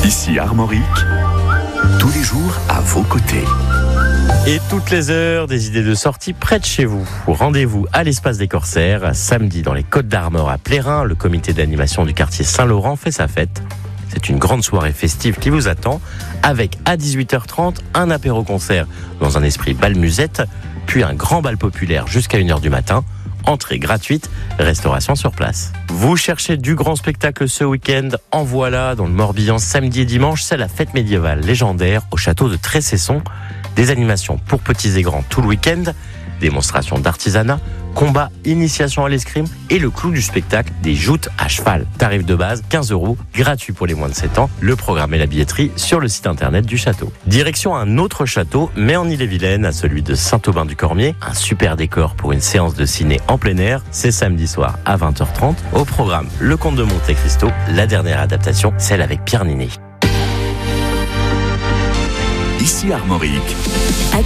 Ici Armorique, tous les jours à vos côtés. Et toutes les heures, des idées de sortie près de chez vous. Rendez-vous à l'Espace des Corsaires, samedi dans les Côtes d'Armor à Plérin. Le comité d'animation du quartier Saint-Laurent fait sa fête. C'est une grande soirée festive qui vous attend, avec à 18h30 un apéro-concert dans un esprit bal musette, puis un grand bal populaire jusqu'à 1h du matin. Entrée gratuite, restauration sur place. Vous cherchez du grand spectacle ce week-end? En voilà, dans le Morbihan, samedi et dimanche, c'est la fête médiévale légendaire au château de Tressesson. Des animations pour petits et grands tout le week-end, démonstrations d'artisanat, combats, initiation à l'escrime et le clou du spectacle, des joutes à cheval. Tarif de base, 15 €, gratuit pour les moins de 7 ans. Le programme et la billetterie sur le site internet du château. Direction un autre château, mais en Ille-et-Vilaine, à celui de Saint-Aubin-du-Cormier. Un super décor pour une séance de ciné en plein air. C'est samedi soir à 20h30. Au programme, Le Comte de Monte Cristo, la dernière adaptation, celle avec Pierre Niney. Ici Armorique.